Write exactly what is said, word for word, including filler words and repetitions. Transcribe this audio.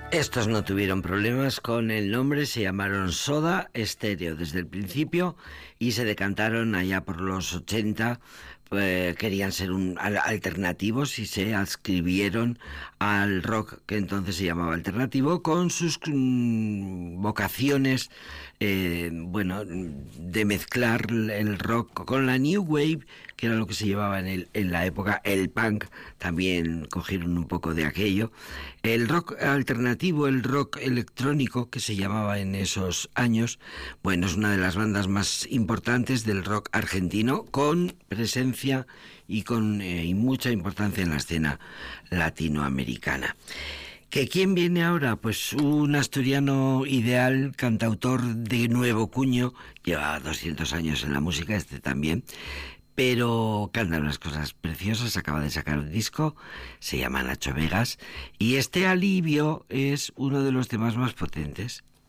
Estos no tuvieron problemas con el nombre, se llamaron Soda Stereo desde el principio y se decantaron allá por los ochenta. Eh, querían ser un, al, alternativos y se adscribieron al rock que entonces se llamaba alternativo, con sus mm, vocaciones, eh, bueno, de mezclar el rock con la new wave, que era lo que se llevaba en, el, en la época. El punk también cogieron un poco de aquello. El rock alternativo, el rock electrónico, que se llamaba en esos años, bueno, es una de las bandas más importantes del rock argentino, con presencia y con eh, y mucha importancia en la escena latinoamericana. ¿Que quién viene ahora? Pues un asturiano ideal, cantautor de nuevo cuño, lleva doscientos años en la música, este también, pero canta unas cosas preciosas. Acaba de sacar un disco, se llama Nacho Vegas, y este Alivio es uno de los temas más potentes.